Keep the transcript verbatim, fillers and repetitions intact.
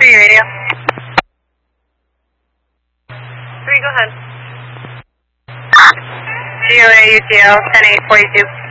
three radio. three, go ahead. G O A U T L, ten eight forty-two.